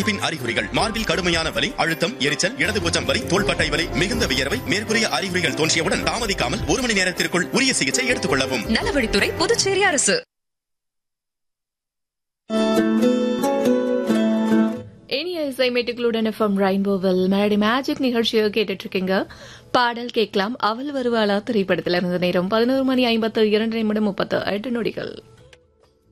பாட்டிப்பின் அறிகுறிகள், மார்பில் கடுமையான வலி, அழுத்தம், எரிச்சல், இடதுபூச்சம் வலி, தோள்பட்டை வலி, மிகுந்த வியர்வை, மேற்கூறிய அறிகுறிகள் தோன்றியவுடன் தாமதிக்காமல் 1 மணி நேரத்திற்குள் உரிய சிகிச்சை எடுத்துக் கொள்ளவும். நலவழித்துறை, புதுச்சேரி அரசு. இனிய இசைமேட்டுகளுடன் எஃப்எம் ரெயின்போவில் மெலடி மேஜிக் நிகழ்ச்சியை கேட்டுட்டு இருக்கீங்க. பாடல் கேட்கலாம். அவள் வருவாளா திரைப்படத்தில் இருந்த நேரம் 11:52 நிமிடம் 38 நொடிகள்.